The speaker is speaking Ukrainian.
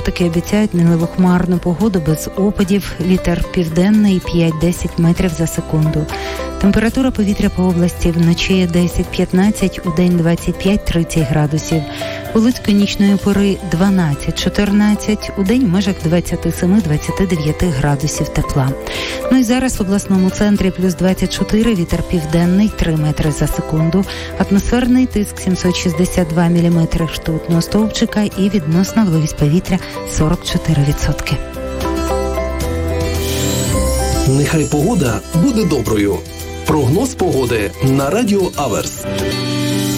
Синоптики обіцяють мінливу хмарну погоду без опадів, вітер південний 5-10 метрів за секунду. Температура повітря по області вночі 10-15, удень 25-30 градусів. У Луцьку нічної пори 12-14, удень в межах 27-29 градусів тепла. Ну і зараз в обласному центрі плюс 24, вітер південний 3 метри за секунду, атмосферний тиск 762 міліметри ртутного стовпчика і відносна вологість повітря 44%. Нехай погода буде доброю. Прогноз погоди на Радіо Аверс.